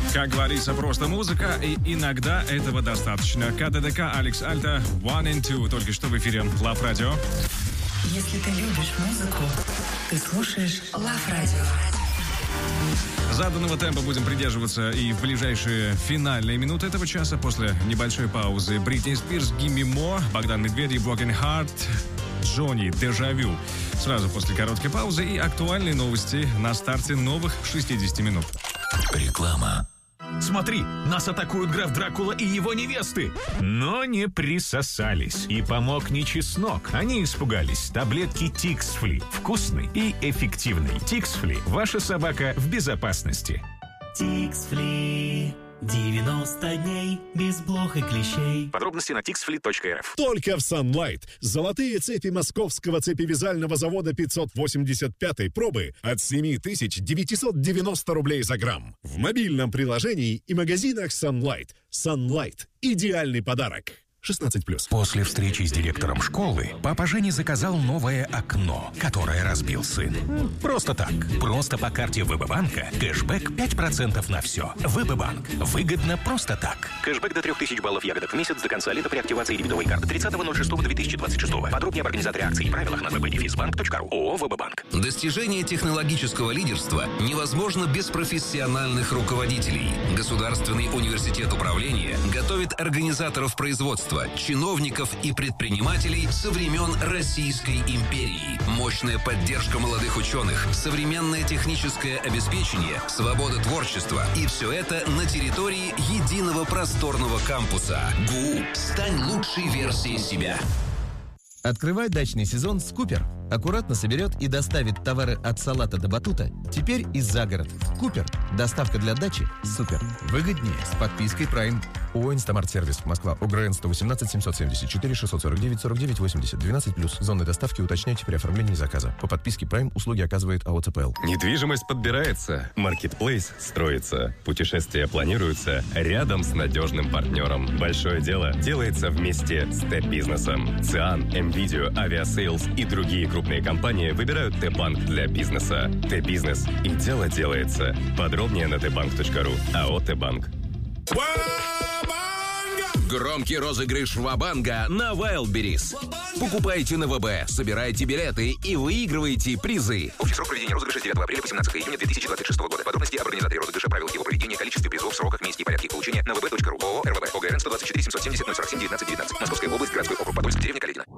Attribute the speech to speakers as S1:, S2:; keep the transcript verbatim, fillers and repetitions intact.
S1: Как говорится, просто музыка, и иногда этого достаточно. КДДК, Алекс Альта, One and Two. Только что в эфире Love Radio.
S2: Если ты любишь музыку, ты слушаешь Love Radio.
S1: Заданного темпа будем придерживаться и в ближайшие финальные минуты этого часа. После небольшой паузы Бритни Спирс, Gimme More, Богдан Медведев, Broken Heart, Джонни, Дежавю. Сразу после короткой паузы и актуальные новости на старте новых шестидесяти минут.
S3: Реклама. Смотри, нас атакуют граф Дракула и его невесты. Но не присосались. И помог не чеснок. Они испугались. Таблетки Тиксфли. Вкусный и эффективный. Тиксфли. Ваша собака в безопасности.
S4: Тиксфли. девяносто дней без блох и клещей.
S3: Подробности на тиксфли точка эр эф.
S5: Только в Sunlight. Золотые цепи московского цепевязального завода пятьсот восемьдесят пятой пробы от семь тысяч девятьсот девяносто рублей за грамм. В мобильном приложении и магазинах Sunlight. Sunlight. Идеальный подарок. шестнадцать плюс.
S6: После встречи с директором школы папа Женя заказал новое окно, которое разбил сын. Просто так. Просто по карте ВБ-банка кэшбэк пять процентов на все. ВБ-банк. Выгодно просто так.
S7: Кэшбэк до трех тысяч баллов ягодок в месяц до конца лета при активации дебетовой карты тридцатого ноль шестого две тысячи двадцать шестого. Подробнее об организаторе акций и правилах на вббенефисбанк точка ру. ООО «ВБ-банк».
S8: Достижение технологического лидерства невозможно без профессиональных руководителей. Государственный университет управления готовит организаторов производства, чиновников и предпринимателей со времен Российской империи. Мощная поддержка молодых ученых, современное техническое обеспечение, свобода творчества. И все это на территории единого просторного кампуса. ГУ. Стань лучшей версией себя.
S9: Открывай дачный сезон с Купер. Аккуратно соберет и доставит товары от салата до батута. Теперь и за город. Купер. Доставка для дачи супер. Выгоднее с подпиской Prime. ООО «Инстамарт-сервис», Москва, ОГРН сто восемнадцать семьсот семьдесят четыре шестьсот сорок девять сорок девять восемьдесят двенадцать плюс. Зоны доставки уточняйте при оформлении заказа. По подписке Prime услуги оказывает АО ЦПЛ.
S10: Недвижимость подбирается, маркетплейс строится, путешествия планируются рядом с надежным партнером. Большое дело делается вместе с Т-бизнесом. ЦИАН, МВидео, Авиасейлс и другие крупные компании выбирают Т-банк для бизнеса. Т-бизнес и дело делается. Подробнее на тэ банк точка ру. АО Т-банк.
S8: Громкий розыгрыш Ва-банка на Wildberries. Покупайте на ВБ, собирайте билеты и выигрывайте призы.
S7: Общий срок проведения розыгрыша с девятого апреля по семнадцатого июня две тысячи двадцать шестого года. Подробности об организаторе розыгрыша, правилах его проведения, количестве призов, сроках, месте и порядке их получения на вэ бэ точка ру. ООО РВБ. ОГРН сто двадцать четыре семьсот семьдесят ноль сорок семь девятнадцать девятнадцать. Московская область, городской округ Подольск, деревня Каледино.